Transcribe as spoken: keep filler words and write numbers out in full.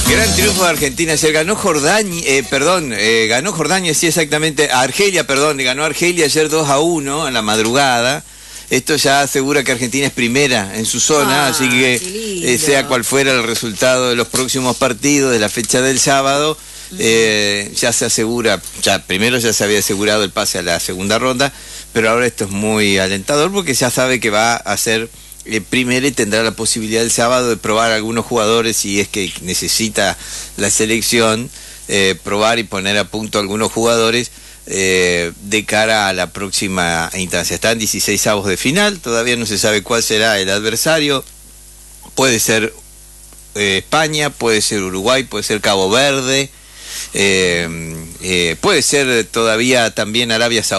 Gran triunfo de Argentina ayer, ganó Jordania, eh, perdón, eh, ganó Jordania, sí exactamente, Argelia, perdón, ganó Argelia ayer dos a uno en la madrugada. Esto ya asegura que Argentina es primera en su zona, ah, así que eh, sea cual fuera el resultado de los próximos partidos de la fecha del sábado, uh-huh. eh, ya se asegura, ya primero ya se había asegurado el pase a la segunda ronda, pero ahora esto es muy alentador porque ya sabe que va a ser Eh, primero y tendrá la posibilidad el sábado de probar a algunos jugadores si es que necesita la selección, eh, probar y poner a punto a algunos jugadores eh, de cara a la próxima instancia. Están dieciseisavos de final, todavía no se sabe cuál será el adversario, puede ser eh, España, puede ser Uruguay, puede ser Cabo Verde, eh, eh, puede ser todavía también Arabia Saudita.